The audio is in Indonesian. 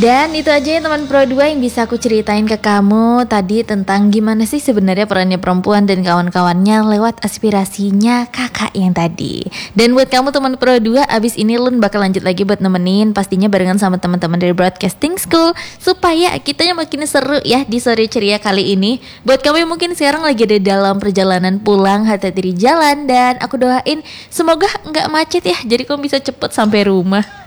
Dan itu aja ya teman Pro 2 yang bisa aku ceritain ke kamu tadi tentang gimana sih sebenarnya perannya perempuan dan kawan-kawannya lewat aspirasinya kakak yang tadi. Dan buat kamu teman Pro 2, abis ini Lun bakal lanjut lagi buat nemenin pastinya barengan sama teman-teman dari Broadcasting School supaya kitanya makin seru ya di sore ceria kali ini. Buat kamu yang mungkin sekarang lagi ada dalam perjalanan pulang, hati-hati di jalan, dan aku doain semoga nggak macet ya, jadi kamu bisa cepet sampai rumah.